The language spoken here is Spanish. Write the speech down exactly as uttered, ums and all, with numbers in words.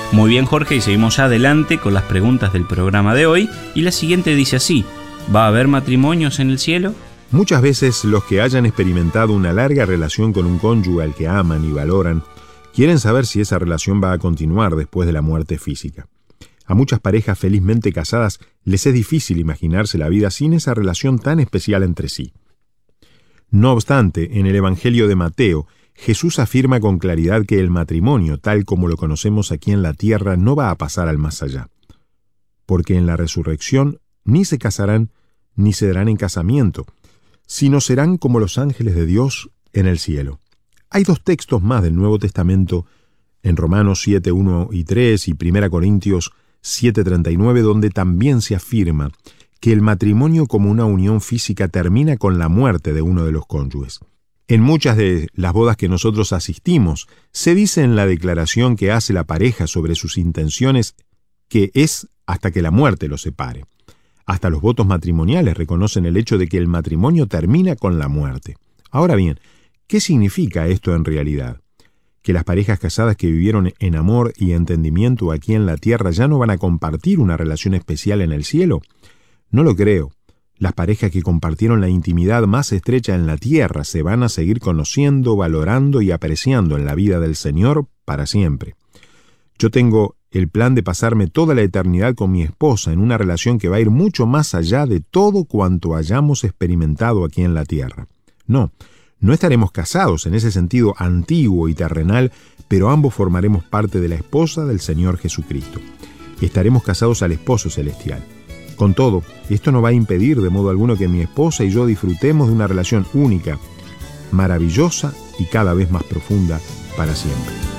Muy bien, Jorge, y seguimos ya adelante con las preguntas del programa de hoy. Y la siguiente dice así: ¿va a haber matrimonios en el cielo? Muchas veces los que hayan experimentado una larga relación con un cónyuge al que aman y valoran, quieren saber si esa relación va a continuar después de la muerte física. A muchas parejas felizmente casadas les es difícil imaginarse la vida sin esa relación tan especial entre sí. No obstante, en el Evangelio de Mateo, Jesús afirma con claridad que el matrimonio, tal como lo conocemos aquí en la tierra, no va a pasar al más allá. Porque en la resurrección ni se casarán ni se darán en casamiento, sino serán como los ángeles de Dios en el cielo. Hay dos textos más del Nuevo Testamento, en Romanos siete, uno y tres y primera Corintios siete, treinta y nueve, donde también se afirma que el matrimonio como una unión física termina con la muerte de uno de los cónyuges. En muchas de las bodas que nosotros asistimos, se dice en la declaración que hace la pareja sobre sus intenciones que es hasta que la muerte los separe. Hasta los votos matrimoniales reconocen el hecho de que el matrimonio termina con la muerte. Ahora bien, ¿qué significa esto en realidad? ¿Que las parejas casadas que vivieron en amor y entendimiento aquí en la tierra ya no van a compartir una relación especial en el cielo? No lo creo. Las parejas que compartieron la intimidad más estrecha en la tierra se van a seguir conociendo, valorando y apreciando en la vida del Señor para siempre. Yo tengo el plan de pasarme toda la eternidad con mi esposa en una relación que va a ir mucho más allá de todo cuanto hayamos experimentado aquí en la tierra. No, no estaremos casados en ese sentido antiguo y terrenal, pero ambos formaremos parte de la esposa del Señor Jesucristo. Estaremos casados al esposo celestial. Con todo, esto no va a impedir de modo alguno que mi esposa y yo disfrutemos de una relación única, maravillosa y cada vez más profunda para siempre.